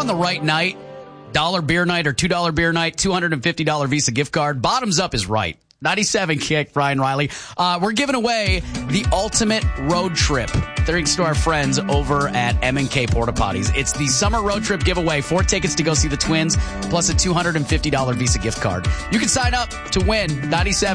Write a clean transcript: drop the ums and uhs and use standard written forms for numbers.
on the right night, $1 beer night or $2 beer night, $250 Visa gift card. Bottoms up is right. 97 Kick, Brian Riley. We're giving away the ultimate road trip thanks to our friends over at M&K Porta Potties. It's the summer road trip giveaway. 4 tickets to go see the Twins plus a $250 Visa gift card. You can sign up to win 97